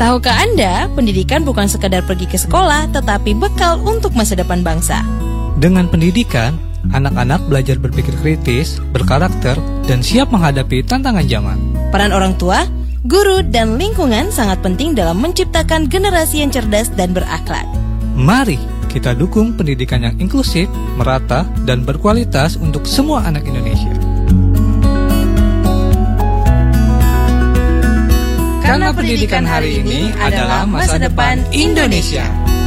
Tahukah Anda, pendidikan bukan sekadar pergi ke sekolah, tetapi bekal untuk masa depan bangsa. Dengan pendidikan, anak-anak belajar berpikir kritis, berkarakter, dan siap menghadapi tantangan zaman. Peran orang tua, guru, dan lingkungan sangat penting dalam menciptakan generasi yang cerdas dan berakhlak. Mari kita dukung pendidikan yang inklusif, merata, dan berkualitas untuk semua anak Indonesia. Karena pendidikan hari ini adalah masa depan Indonesia.